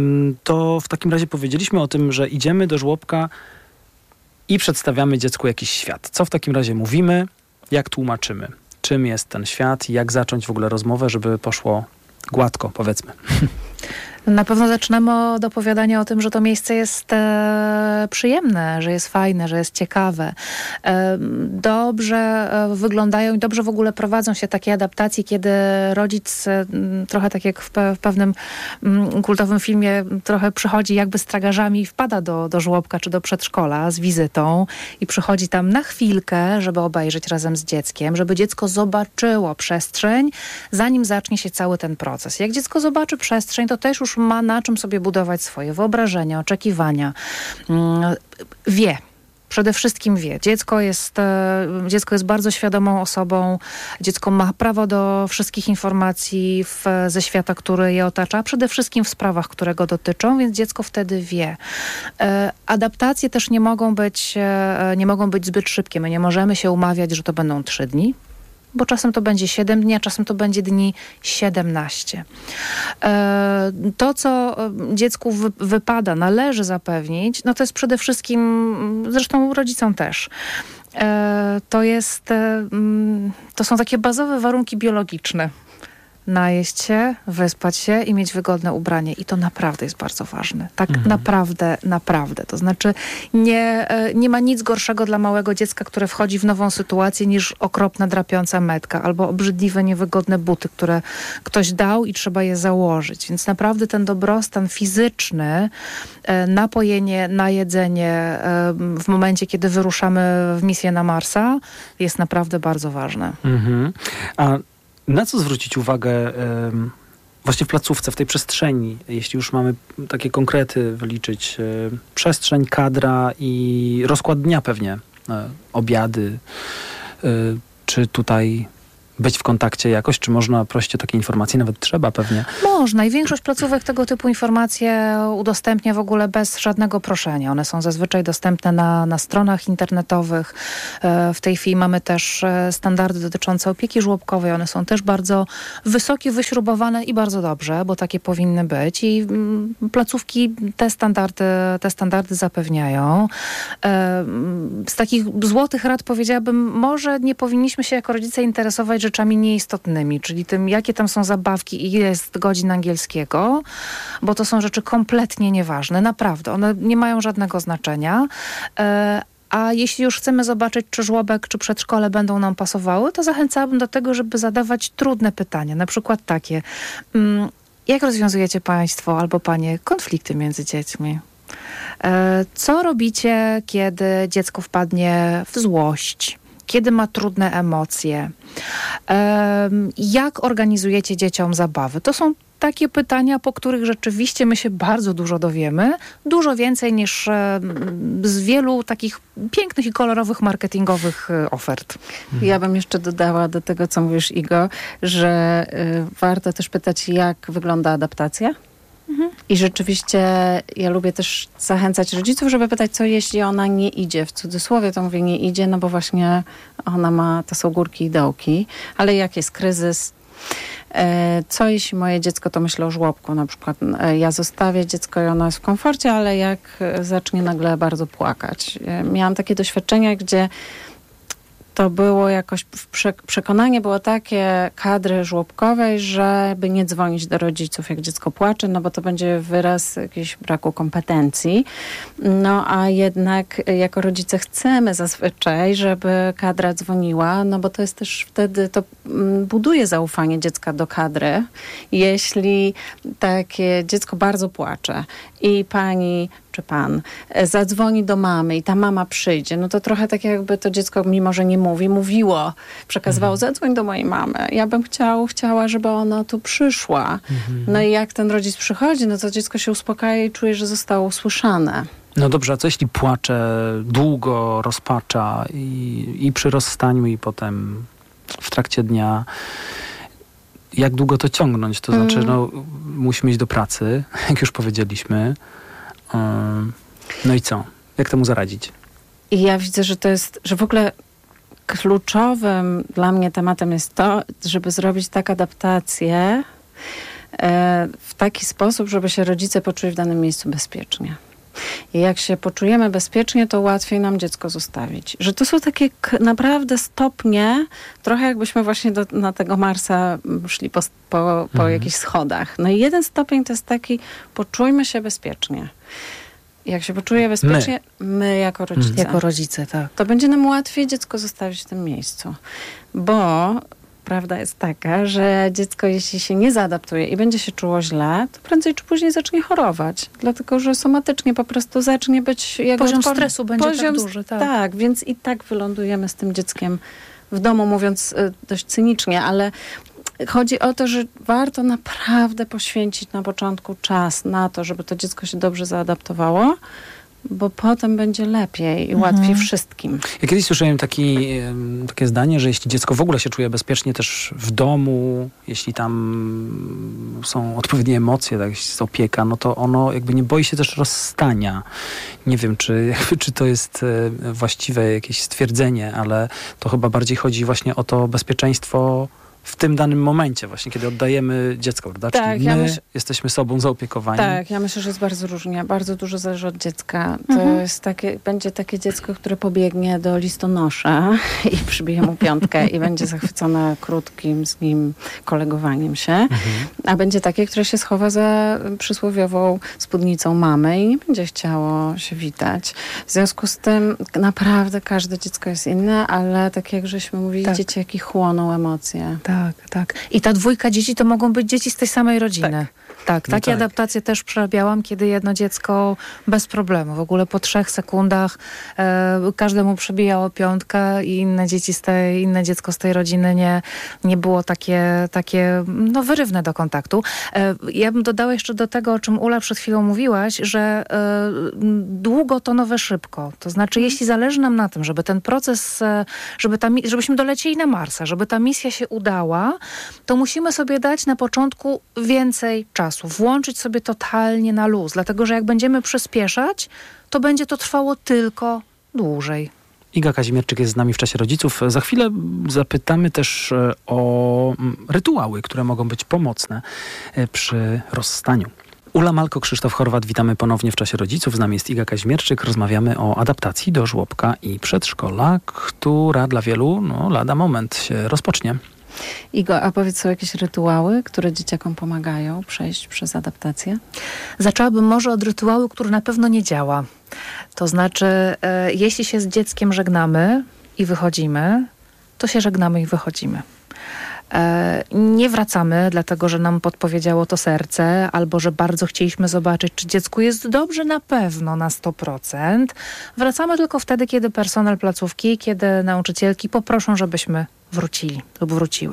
to w takim razie powiedzieliśmy o tym, że idziemy do żłobka i przedstawiamy dziecku jakiś świat. Co w takim razie mówimy? Jak tłumaczymy? Czym jest ten świat? Jak zacząć w ogóle rozmowę, żeby poszło gładko, powiedzmy? Na pewno zaczynamy od opowiadania o tym, że to miejsce jest e, przyjemne, że jest fajne, że jest ciekawe. E, dobrze e, wyglądają i dobrze w ogóle prowadzą się takie adaptacje, kiedy rodzic, e, trochę tak jak w, pe, w pewnym m, kultowym filmie, trochę przychodzi jakby z tragarzami i wpada do, do żłobka czy do przedszkola z wizytą i przychodzi tam na chwilkę, żeby obejrzeć razem z dzieckiem, żeby dziecko zobaczyło przestrzeń, zanim zacznie się cały ten proces. Jak dziecko zobaczy przestrzeń, to też już ma na czym sobie budować swoje wyobrażenia, oczekiwania. Wie. Przede wszystkim wie. Dziecko jest, dziecko jest bardzo świadomą osobą. Dziecko ma prawo do wszystkich informacji w, ze świata, który je otacza, przede wszystkim w sprawach, które go dotyczą, więc dziecko wtedy wie. E, adaptacje też nie mogą być, e, nie mogą być zbyt szybkie. My nie możemy się umawiać, że to będą trzy dni, bo czasem to będzie siedem dni, a czasem to będzie dni siedemnaście. E, to, co dziecku wy, wypada, należy zapewnić, no to jest przede wszystkim, zresztą rodzicom też, e, to jest, e, to są takie bazowe warunki biologiczne. najeść się, wyspać się i mieć wygodne ubranie. I to naprawdę jest bardzo ważne. Tak mhm. naprawdę, naprawdę. To znaczy nie, nie ma nic gorszego dla małego dziecka, które wchodzi w nową sytuację niż okropna, drapiąca metka albo obrzydliwe, niewygodne buty, które ktoś dał i trzeba je założyć. Więc naprawdę ten dobrostan fizyczny, napojenie, najedzenie w momencie, kiedy wyruszamy w misję na Marsa jest naprawdę bardzo ważne. Mhm. A na co zwrócić uwagę um, właśnie w placówce, w tej przestrzeni, jeśli już mamy takie konkrety wyliczyć, y, przestrzeń, kadra i rozkład dnia pewnie, y, obiady, y, czy tutaj być w kontakcie jakoś, czy można prosić o takie informacje? Nawet trzeba pewnie. Można i większość placówek tego typu informacje udostępnia w ogóle bez żadnego proszenia. One są zazwyczaj dostępne na, na stronach internetowych. W tej chwili mamy też standardy dotyczące opieki żłobkowej. One są też bardzo wysokie, wyśrubowane i bardzo dobrze, bo takie powinny być. I placówki te standardy, te standardy zapewniają. Z takich złotych rad powiedziałabym, może nie powinniśmy się jako rodzice interesować rzeczami nieistotnymi, czyli tym, jakie tam są zabawki i ile jest godzin angielskiego, bo to są rzeczy kompletnie nieważne. Naprawdę. One nie mają żadnego znaczenia. E, a jeśli już chcemy zobaczyć, czy żłobek, czy przedszkole będą nam pasowały, to zachęcałabym do tego, żeby zadawać trudne pytania. Na przykład takie. Mm, jak rozwiązujecie państwo albo panie konflikty między dziećmi? E, co robicie, kiedy dziecko wpadnie w złość? Kiedy ma trudne emocje? Um, jak organizujecie dzieciom zabawy? To są takie pytania, po których rzeczywiście my się bardzo dużo dowiemy. Dużo więcej niż um, z wielu takich pięknych i kolorowych marketingowych y, ofert. Ja bym jeszcze dodała do tego, co mówisz, Igo, że y, warto też pytać, jak wygląda adaptacja. Mhm. I rzeczywiście ja lubię też zachęcać rodziców, żeby pytać, co jeśli ona nie idzie. W cudzysłowie to mówię, nie idzie, no bo właśnie ona ma, to są górki i dołki, ale jak jest kryzys, co jeśli moje dziecko, to myślę o żłobku na przykład, ja zostawię dziecko i ono jest w komforcie, ale jak zacznie nagle bardzo płakać. Miałam takie doświadczenia, gdzie to było jakoś, przekonanie było takie kadry żłobkowej, żeby nie dzwonić do rodziców, jak dziecko płacze, no bo to będzie wyraz jakiegoś braku kompetencji. No a jednak jako rodzice chcemy zazwyczaj, żeby kadra dzwoniła, no bo to jest też wtedy, to buduje zaufanie dziecka do kadry. Jeśli takie dziecko bardzo płacze i pani czy pan zadzwoni do mamy i ta mama przyjdzie, no to trochę tak jakby to dziecko, mimo że nie mówi, mówiło, przekazywało, mhm. zadzwoń do mojej mamy. Ja bym chciał, chciała, żeby ona tu przyszła. Mhm. No i jak ten rodzic przychodzi, no to dziecko się uspokaja i czuje, że zostało usłyszane. No dobrze, a co jeśli płacze długo, rozpacza i, i przy rozstaniu i potem w trakcie dnia? Jak długo to ciągnąć? To znaczy, mm. no musimy iść do pracy, jak już powiedzieliśmy. No i co? Jak temu zaradzić? I ja widzę, że to jest, że w ogóle kluczowym dla mnie tematem jest to, żeby zrobić tak adaptację e, w taki sposób, żeby się rodzice poczuli w danym miejscu bezpiecznie. I jak się poczujemy bezpiecznie, to łatwiej nam dziecko zostawić. Że to są takie k- naprawdę stopnie, trochę jakbyśmy właśnie do, na tego Marsa szli po, po, po mhm. jakichś schodach. No i jeden stopień to jest taki, poczujmy się bezpiecznie. Jak się poczuje bezpiecznie, my, my jako rodzice. Mhm. Jako rodzice, tak. To będzie nam łatwiej dziecko zostawić w tym miejscu. Bo prawda jest taka, że dziecko, jeśli się nie zaadaptuje i będzie się czuło źle, to prędzej czy później zacznie chorować. Dlatego, że somatycznie po prostu zacznie być... Jego poziom odpor- stresu będzie poziom, tak duży. Tak. tak, więc i tak wylądujemy z tym dzieckiem w domu, mówiąc y, dość cynicznie, ale chodzi o to, że warto naprawdę poświęcić na początku czas na to, żeby to dziecko się dobrze zaadaptowało, bo potem będzie lepiej i łatwiej mhm. wszystkim. Ja kiedyś słyszałem taki, takie zdanie, że jeśli dziecko w ogóle się czuje bezpiecznie też w domu, jeśli tam są odpowiednie emocje, tak, jest opieka, no to ono jakby nie boi się też rozstania. Nie wiem, czy, jakby, czy to jest właściwe jakieś stwierdzenie, ale to chyba bardziej chodzi właśnie o to bezpieczeństwo w tym danym momencie, właśnie kiedy oddajemy dziecko, prawda? Tak, Czyli ja my myśl... jesteśmy sobą zaopiekowani. Tak, ja myślę, że jest bardzo różnie. Bardzo dużo zależy od dziecka. To Mhm. jest takie, będzie takie dziecko, które pobiegnie do listonosza i przybije mu piątkę i będzie zachwycone krótkim z nim kolegowaniem się. Mhm. A będzie takie, które się schowa za przysłowiową spódnicą mamy i nie będzie chciało się witać. W związku z tym naprawdę każde dziecko jest inne, ale tak jak żeśmy mówili, Tak. dzieciaki chłoną emocje. Tak, tak. I ta dwójka dzieci to mogą być dzieci z tej samej rodziny. Tak, tak No takie tak. adaptacje też przerabiałam, kiedy jedno dziecko bez problemu, w ogóle po trzech sekundach e, każdemu przebijało piątkę i inne dzieci z tej, inne dziecko z tej rodziny nie, nie było takie, takie no, wyrywne do kontaktu. E, ja bym dodała jeszcze do tego, o czym Ula przed chwilą mówiłaś, że e, długo to nowe szybko. To znaczy, jeśli zależy nam na tym, żeby ten proces, e, żeby ta, mi- żebyśmy dolecieli na Marsa, żeby ta misja się udała, to musimy sobie dać na początku więcej czasu, włączyć sobie totalnie na luz, dlatego że jak będziemy przyspieszać, to będzie to trwało tylko dłużej. Iga Kazimierczyk jest z nami w Czasie Rodziców. Za chwilę zapytamy też e, o mm, rytuały, które mogą być pomocne e, przy rozstaniu. Ula Malko, Krzysztof Horwat, witamy ponownie w Czasie Rodziców. Z nami jest Iga Kazimierczyk. Rozmawiamy o adaptacji do żłobka i przedszkola, która dla wielu no, lada moment się rozpocznie. Igo, a powiedz, są jakieś rytuały, które dzieciakom pomagają przejść przez adaptację? Zaczęłabym może od rytuału, który na pewno nie działa. To znaczy, e, jeśli się z dzieckiem żegnamy i wychodzimy, to się żegnamy i wychodzimy. E, nie wracamy, dlatego że nam podpowiedziało to serce, albo że bardzo chcieliśmy zobaczyć, czy dziecku jest dobrze, na pewno na sto procent. Wracamy tylko wtedy, kiedy personel placówki, kiedy nauczycielki poproszą, żebyśmy wrócili lub wróciły.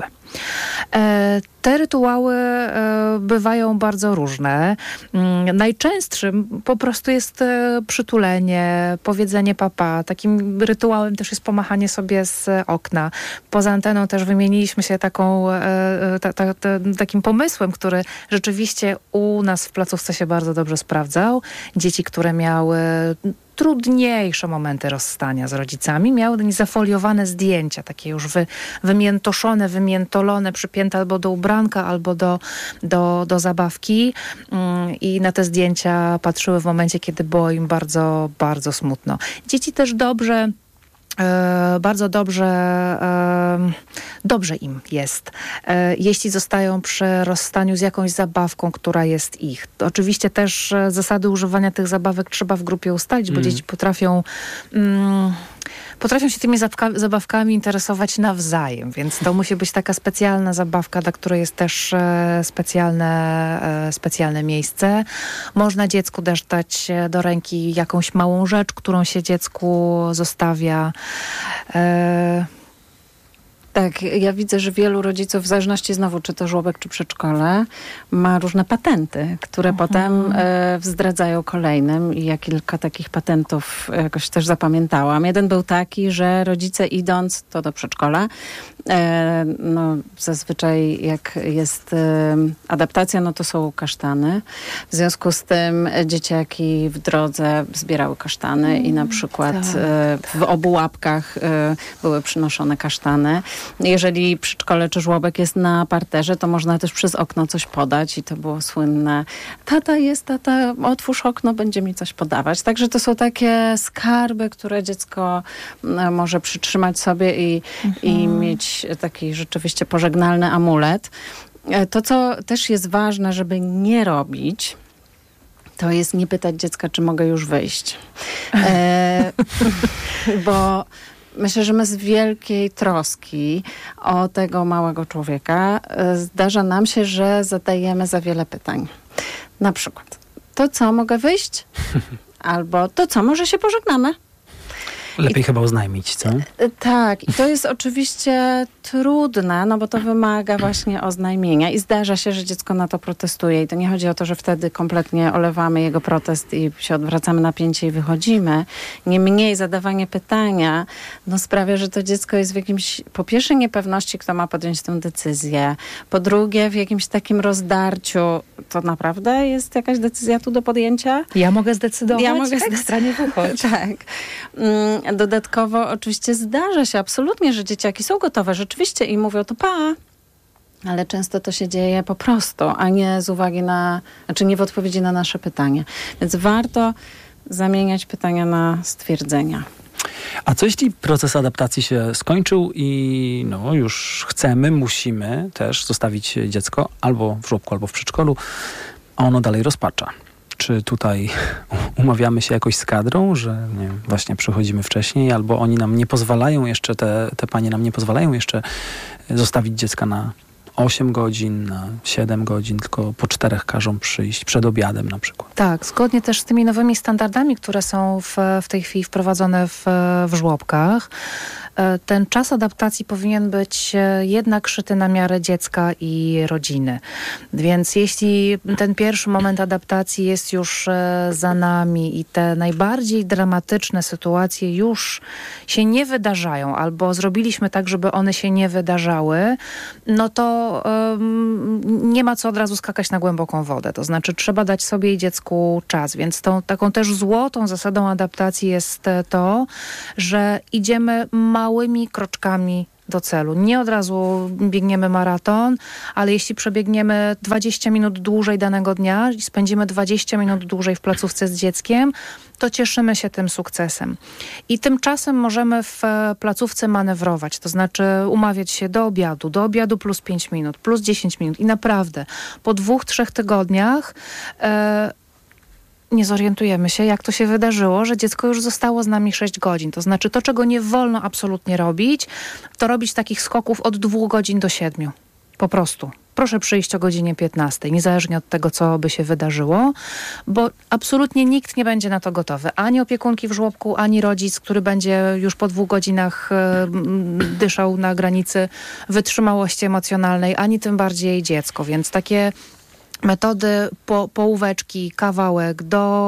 E, te rytuały e, bywają bardzo różne. Mm, najczęstszym po prostu jest e, przytulenie, powiedzenie papa. Takim rytuałem też jest pomachanie sobie z okna. Poza anteną też wymieniliśmy się taką, e, ta, ta, ta, takim pomysłem, który rzeczywiście u nas w placówce się bardzo dobrze sprawdzał. Dzieci, które miały trudniejsze momenty rozstania z rodzicami, miały zafoliowane zdjęcia, takie już wy, wymiętoszone, wymiętolone, przypięte albo do ubranka, albo do, do, do zabawki mm, i na te zdjęcia patrzyły w momencie, kiedy było im bardzo, bardzo smutno. Dzieci też dobrze E, bardzo dobrze, e, dobrze im jest, e, jeśli zostają przy rozstaniu z jakąś zabawką, która jest ich. To oczywiście też e, zasady używania tych zabawek trzeba w grupie ustalić, bo Mm. dzieci potrafią mm, potrafią się tymi zabawka, zabawkami interesować nawzajem, więc to musi być taka specjalna zabawka, dla której jest też e, specjalne, e, specjalne miejsce. Można dziecku też dać do ręki jakąś małą rzecz, którą się dziecku zostawia. E, Tak, ja widzę, że wielu rodziców, w zależności znowu, czy to żłobek, czy przedszkole, ma różne patenty, które Mhm. potem e, zdradzają kolejnym. I ja kilka takich patentów jakoś też zapamiętałam. Jeden był taki, że rodzice idąc to do przedszkola, e, no zazwyczaj jak jest e, adaptacja, no to są kasztany. W związku z tym dzieciaki w drodze zbierały kasztany i na przykład tak, e, w obu łapkach e, były przynoszone kasztany. Jeżeli przedszkole czy żłobek jest na parterze, to można też przez okno coś podać i to było słynne. Tata jest, tata, otwórz okno, będzie mi coś podawać. Także to są takie skarby, które dziecko e, może przytrzymać sobie i, i mieć taki rzeczywiście pożegnalny amulet. E, To, co też jest ważne, żeby nie robić, to jest nie pytać dziecka, czy mogę już wyjść. E, bo myślę, że my z wielkiej troski o tego małego człowieka e, zdarza nam się, że zadajemy za wiele pytań. Na przykład, to co, mogę wyjść? Albo to co, może się pożegnamy? Lepiej chyba oznajmić, co? E, Tak, i to jest oczywiście trudne, no bo to wymaga właśnie oznajmienia i zdarza się, że dziecko na to protestuje i to nie chodzi o to, że wtedy kompletnie olewamy jego protest i się odwracamy na pięcie i wychodzimy. Niemniej zadawanie pytania no sprawia, że to dziecko jest w jakimś, po pierwsze niepewności, kto ma podjąć tę decyzję, po drugie w jakimś takim rozdarciu, to naprawdę jest jakaś decyzja tu do podjęcia? ja mogę zdecydować? Ja mogę Ekstra, nie wychodź. Tak. Mm, Dodatkowo oczywiście zdarza się absolutnie, że dzieciaki są gotowe rzeczywiście i mówią to pa. Ale często to się dzieje po prostu, a nie z uwagi na, znaczy nie w odpowiedzi na nasze pytania. Więc warto zamieniać pytania na stwierdzenia. A co jeśli proces adaptacji się skończył i no już chcemy, musimy też zostawić dziecko albo w żłobku, albo w przedszkolu, a ono dalej rozpacza? Czy tutaj umawiamy się jakoś z kadrą, że nie wiem, właśnie przychodzimy wcześniej, albo oni nam nie pozwalają jeszcze, te, te panie nam nie pozwalają jeszcze zostawić dziecka na osiem godzin, na siedem godzin, tylko po czterech każą przyjść przed obiadem na przykład. Tak, zgodnie też z tymi nowymi standardami, które są w, w tej chwili wprowadzone w, w żłobkach. Ten czas adaptacji powinien być jednak szyty na miarę dziecka i rodziny. Więc jeśli ten pierwszy moment adaptacji jest już za nami i te najbardziej dramatyczne sytuacje już się nie wydarzają, albo zrobiliśmy tak, żeby one się nie wydarzały, no to um, nie ma co od razu skakać na głęboką wodę. To znaczy trzeba dać sobie i dziecku czas. Więc tą taką też złotą zasadą adaptacji jest to, że idziemy małymi kroczkami do celu. Nie od razu biegniemy maraton, ale jeśli przebiegniemy dwadzieścia minut dłużej danego dnia i spędzimy dwadzieścia minut dłużej w placówce z dzieckiem, to cieszymy się tym sukcesem. I tymczasem możemy w placówce manewrować, to znaczy umawiać się do obiadu, do obiadu plus pięć minut, plus dziesięć minut i naprawdę po dwóch, trzech tygodniach e, nie zorientujemy się, jak to się wydarzyło, że dziecko już zostało z nami sześć godzin. To znaczy to, czego nie wolno absolutnie robić, to robić takich skoków od dwóch godzin do siedmiu. Po prostu. Proszę przyjść o godzinie piętnastej, niezależnie od tego, co by się wydarzyło, bo absolutnie nikt nie będzie na to gotowy. Ani opiekunki w żłobku, ani rodzic, który będzie już po dwóch godzinach e, dyszał na granicy wytrzymałości emocjonalnej, ani tym bardziej dziecko. Więc takie metody po, połóweczki, kawałek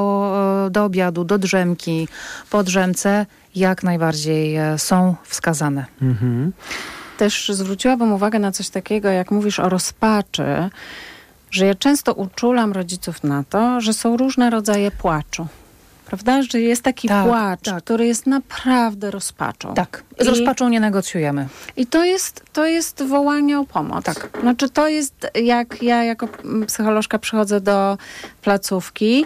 do, do obiadu, do drzemki, po drzemce jak najbardziej są wskazane. Mhm. Też zwróciłabym uwagę na coś takiego, jak mówisz o rozpaczy, że ja często uczulam rodziców na to, że są różne rodzaje płaczu. Prawda? Że jest taki tak, płacz, tak. który jest naprawdę rozpaczą. Tak. Z I, rozpaczą nie negocjujemy. I to jest, to jest wołanie o pomoc. Tak. Znaczy to jest, jak ja jako psycholożka przychodzę do placówki,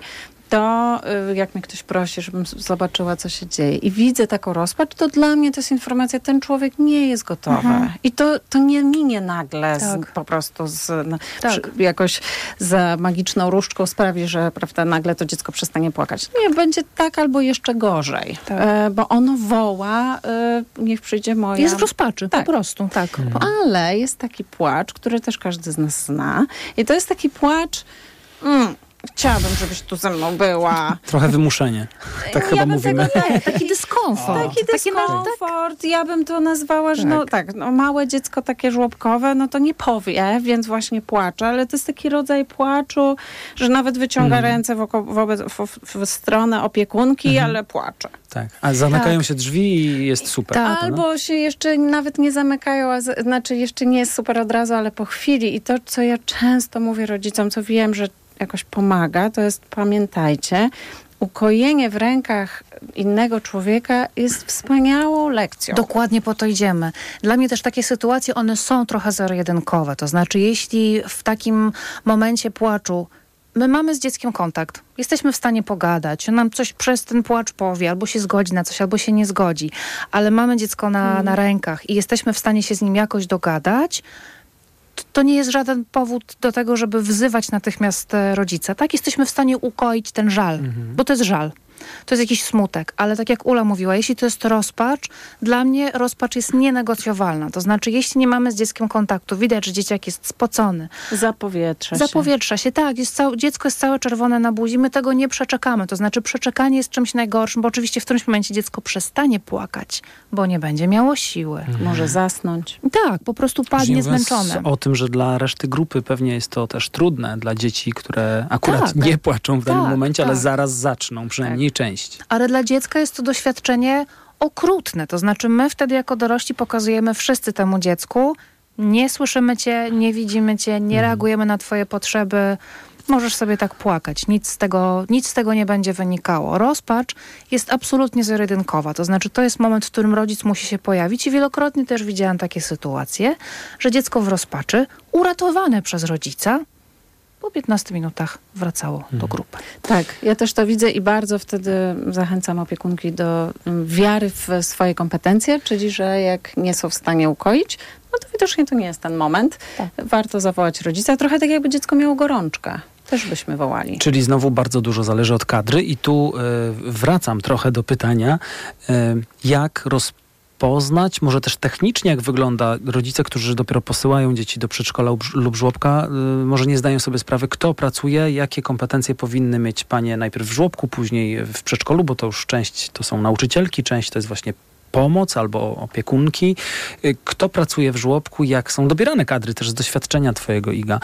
to jak mnie ktoś prosi, żebym zobaczyła, co się dzieje i widzę taką rozpacz, to dla mnie to jest informacja, ten człowiek nie jest gotowy. Mhm. I to, to nie minie nagle tak. z, po prostu z, no, tak. przy, jakoś za magiczną różdżką sprawi, że prawda, nagle to dziecko przestanie płakać. Nie, będzie tak albo jeszcze gorzej. Tak. E, bo ono woła, e, niech przyjdzie moja... Jest w rozpaczy, tak. po prostu. Tak. Mhm. Ale jest taki płacz, który też każdy z nas zna. I to jest taki płacz... Mm, chciałabym, żebyś tu ze mną była. Trochę wymuszenie. Tak ja chyba mówimy. Nie, taki dyskomfort. Taki dyskomfort. Ja bym to nazwała, że tak. no tak, no, małe dziecko takie żłobkowe, no to nie powie, więc właśnie płacze, ale to jest taki rodzaj płaczu, że nawet wyciąga mm. ręce woko- wobec, w, w, w stronę opiekunki, mm. ale płacze. Tak, a zamykają tak. się drzwi i jest super. Tak. Albo no? się jeszcze nawet nie zamykają, a z, znaczy jeszcze nie jest super od razu, ale po chwili. I to, co ja często mówię rodzicom, co wiem, że jakoś pomaga, to jest, pamiętajcie, ukojenie w rękach innego człowieka jest wspaniałą lekcją. Dokładnie po to idziemy. Dla mnie też takie sytuacje, one są trochę zero-jedynkowe. To znaczy, jeśli w takim momencie płaczu my mamy z dzieckiem kontakt, jesteśmy w stanie pogadać, on nam coś przez ten płacz powie, albo się zgodzi na coś, albo się nie zgodzi, ale mamy dziecko na, hmm. na rękach i jesteśmy w stanie się z nim jakoś dogadać, to nie jest żaden powód do tego, żeby wzywać natychmiast rodzica. Tak, jesteśmy w stanie ukoić ten żal, mhm. bo to jest żal. To jest jakiś smutek, ale tak jak Ula mówiła, jeśli to jest rozpacz, dla mnie rozpacz jest nienegocjowalna. To znaczy, jeśli nie mamy z dzieckiem kontaktu, widać, że dzieciak jest spocony. Zapowietrza się. Zapowietrza się, tak. Jest całe, dziecko jest całe czerwone na buzi, my tego nie przeczekamy. To znaczy, przeczekanie jest czymś najgorszym, bo oczywiście w którymś momencie dziecko przestanie płakać, bo nie będzie miało siły. Mhm. Może zasnąć. Tak, po prostu padnie zmęczone. O tym, że dla reszty grupy pewnie jest to też trudne, dla dzieci, które akurat tak, nie płaczą w danym tak, momencie, tak. ale zaraz zaczną, przynajmniej tak. część. Ale dla dziecka jest to doświadczenie okrutne. To znaczy my wtedy jako dorośli pokazujemy wszyscy temu dziecku, nie słyszymy cię, nie widzimy cię, nie mhm. reagujemy na twoje potrzeby, możesz sobie tak płakać. Nic z tego, nic z tego nie będzie wynikało. Rozpacz jest absolutnie zero-jedynkowa. To znaczy, to jest moment, w którym rodzic musi się pojawić i wielokrotnie też widziałam takie sytuacje, że dziecko w rozpaczy, uratowane przez rodzica, po piętnastu minutach wracało hmm. do grupy. Tak, ja też to widzę i bardzo wtedy zachęcam opiekunki do wiary w swoje kompetencje, czyli że jak nie są w stanie ukoić, no to widocznie to nie jest ten moment. Tak. Warto zawołać rodzica, trochę tak jakby dziecko miało gorączkę. Też byśmy wołali. Czyli znowu bardzo dużo zależy od kadry i tu y, wracam trochę do pytania, y, jak rozpocząć poznać, może też technicznie, jak wygląda. Rodzice, którzy dopiero posyłają dzieci do przedszkola lub żłobka, y, może nie zdają sobie sprawy, kto pracuje, jakie kompetencje powinny mieć panie najpierw w żłobku, później w przedszkolu, bo to już część to są nauczycielki, część to jest właśnie pomoc albo opiekunki. Kto pracuje w żłobku, jak są dobierane kadry też z doświadczenia twojego, Iga?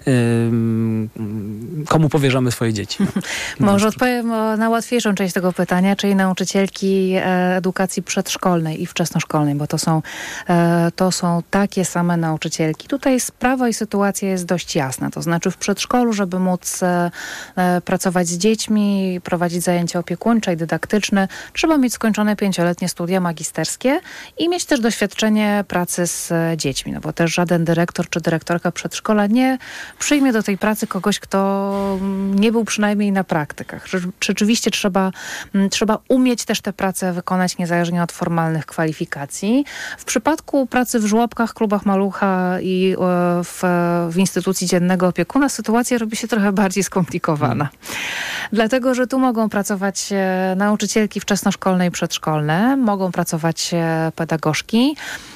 Komu powierzamy swoje dzieci? Może odpowiem na łatwiejszą część tego pytania, czyli nauczycielki edukacji przedszkolnej i wczesnoszkolnej, bo to są, to są takie same nauczycielki. Tutaj sprawa i sytuacja jest dość jasna. To znaczy w przedszkolu, żeby móc pracować z dziećmi, prowadzić zajęcia opiekuńcze i dydaktyczne, trzeba mieć skończone pięcioletnie studia magisterskie i mieć też doświadczenie pracy z dziećmi, no bo też żaden dyrektor czy dyrektorka przedszkola nie przyjmie do tej pracy kogoś, kto nie był przynajmniej na praktykach. Rzeczywiście trzeba, trzeba umieć też tę pracę wykonać niezależnie od formalnych kwalifikacji. W przypadku pracy w żłobkach, klubach malucha i w, w instytucji dziennego opiekuna sytuacja robi się trochę bardziej skomplikowana. Hmm. Dlatego, że tu mogą pracować nauczycielki wczesnoszkolne i przedszkolne, mogą pracować pedagogzki,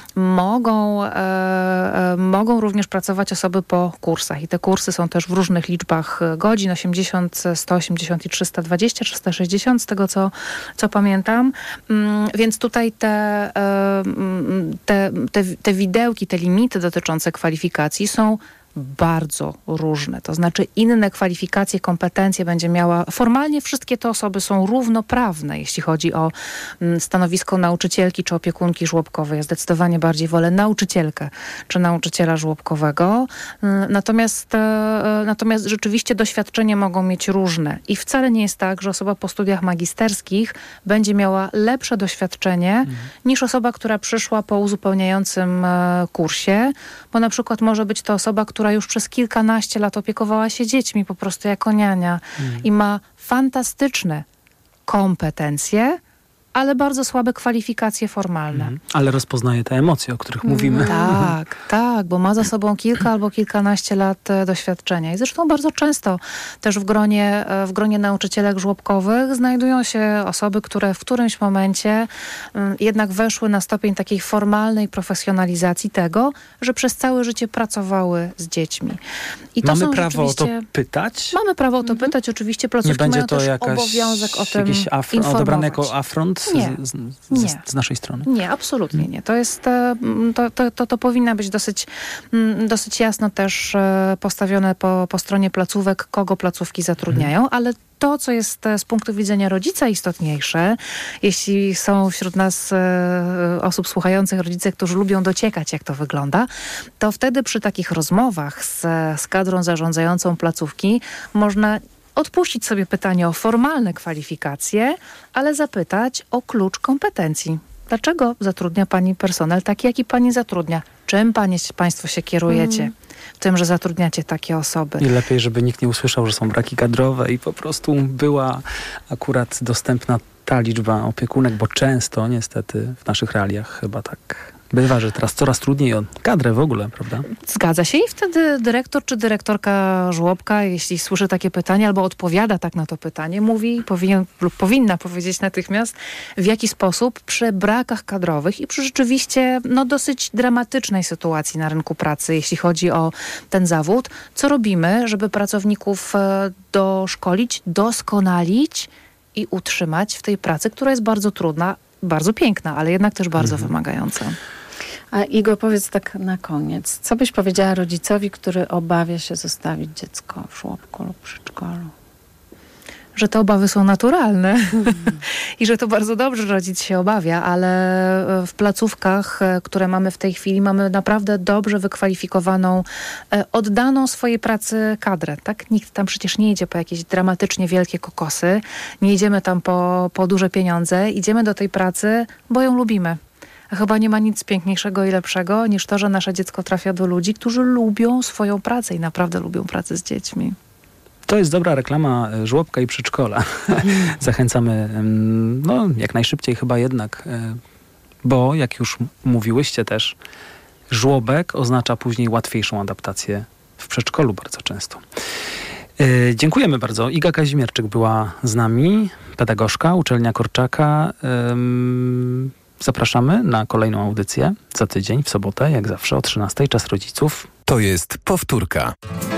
mogą, e, e, mogą również pracować osoby po kursach i te kursy są też w różnych liczbach godzin, osiemdziesiąt, sto osiemdziesiąt i trzysta dwadzieścia, trzysta sześćdziesiąt z tego co, co pamiętam, mm, więc tutaj te, e, te, te, te widełki, te limity dotyczące kwalifikacji są bardzo różne. To znaczy inne kwalifikacje, kompetencje będzie miała. Formalnie wszystkie te osoby są równoprawne, jeśli chodzi o stanowisko nauczycielki czy opiekunki żłobkowej. Ja zdecydowanie bardziej wolę nauczycielkę czy nauczyciela żłobkowego. Natomiast, natomiast rzeczywiście doświadczenia mogą mieć różne. I wcale nie jest tak, że osoba po studiach magisterskich będzie miała lepsze doświadczenie mhm. niż osoba, która przyszła po uzupełniającym kursie, bo na przykład może być to osoba, która już przez kilkanaście lat opiekowała się dziećmi po prostu jako niania mm. i ma fantastyczne kompetencje, ale bardzo słabe kwalifikacje formalne. Mm. Ale rozpoznaje te emocje, o których mm. mówimy. Tak, tak, bo ma za sobą kilka albo kilkanaście lat e, doświadczenia. I zresztą bardzo często też w gronie, e, w gronie nauczycielek żłobkowych znajdują się osoby, które w którymś momencie e, jednak weszły na stopień takiej formalnej profesjonalizacji tego, że przez całe życie pracowały z dziećmi. I to mamy są prawo o to rzeczywiście... pytać? Mamy prawo o to mhm. pytać. Oczywiście placówki mają mają to też jakaś, obowiązek o tym jakiś afr- informować. odebrane jako afront Nie. Z, z, nie. z, z naszej strony? Nie, absolutnie nie. To jest, to, to, to, to powinna być dosyć, dosyć jasno też postawione po, po stronie placówek, kogo placówki zatrudniają, mhm. ale to, co jest z punktu widzenia rodzica istotniejsze, jeśli są wśród nas e, osób słuchających, rodzice, którzy lubią dociekać, jak to wygląda, to wtedy przy takich rozmowach z, z kadrą zarządzającą placówki można odpuścić sobie pytanie o formalne kwalifikacje, ale zapytać o klucz kompetencji. Dlaczego zatrudnia pani personel taki, jaki pani zatrudnia? Czym panie, państwo się kierujecie? Mm. W tym, że zatrudniacie takie osoby. I lepiej, żeby nikt nie usłyszał, że są braki kadrowe i po prostu była akurat dostępna ta liczba opiekunek, bo często niestety w naszych realiach chyba tak bywa, że teraz coraz trudniej o kadrę w ogóle, prawda? Zgadza się i wtedy dyrektor czy dyrektorka żłobka, jeśli słyszy takie pytanie albo odpowiada tak na to pytanie, mówi powinien lub powinna powiedzieć natychmiast, w jaki sposób przy brakach kadrowych i przy rzeczywiście no, dosyć dramatycznej sytuacji na rynku pracy, jeśli chodzi o ten zawód, co robimy, żeby pracowników doszkolić, doskonalić i utrzymać w tej pracy, która jest bardzo trudna, bardzo piękna, ale jednak też bardzo mhm. wymagająca. A Igo, powiedz tak na koniec, co byś powiedziała rodzicowi, który obawia się zostawić dziecko w żłobku lub przedszkolu? że te obawy są naturalne i że to bardzo dobrze, że rodzic się obawia, ale w placówkach, które mamy w tej chwili, mamy naprawdę dobrze wykwalifikowaną, oddaną swojej pracy kadrę. Tak? Nikt tam przecież nie idzie po jakieś dramatycznie wielkie kokosy, nie idziemy tam po, po duże pieniądze, idziemy do tej pracy, bo ją lubimy. A chyba nie ma nic piękniejszego i lepszego niż to, że nasze dziecko trafia do ludzi, którzy lubią swoją pracę i naprawdę lubią pracę z dziećmi. To jest dobra reklama żłobka i przedszkola. Zachęcamy no, jak najszybciej chyba jednak, bo jak już mówiłyście też, żłobek oznacza później łatwiejszą adaptację w przedszkolu bardzo często. Yy, dziękujemy bardzo. Iga Kazimierczyk była z nami, pedagogzka, uczelnia Korczaka. Yy, zapraszamy na kolejną audycję za tydzień, w sobotę, jak zawsze o trzynastej, czas rodziców. To jest powtórka.